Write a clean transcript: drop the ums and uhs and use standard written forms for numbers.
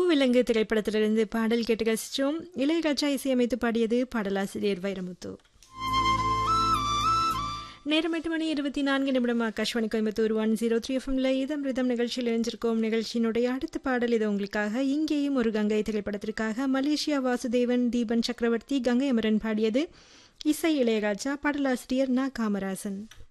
பூவிலங்கு திரைப்படத்திலிருந்து பாடல் கேட்டு ரசிச்சோம். இளையராஜா இசையமைத்து பாடியது, பாடலாசிரியர் வைரமுத்து. நேரம் 8 மணி 24 நிமிடம். ஆகாஷ்வாணி கோயம்புத்தூர் 103 எஃப்எம்ல இதம் ரிதம் நிகழ்ச்சியில் இணைஞ்சிருக்கோம். நிகழ்ச்சியினுடைய அடுத்த பாடல் இது உங்களுக்காக. இங்கேயும் ஒரு கங்கை திரைப்படத்திற்காக மலேசியா வாசுதேவன், தீபன் சக்கரவர்த்தி, கங்கை அமரன் பாடியது. இசை இளையராஜா, பாடலாசிரியர் நா. காமராசன்.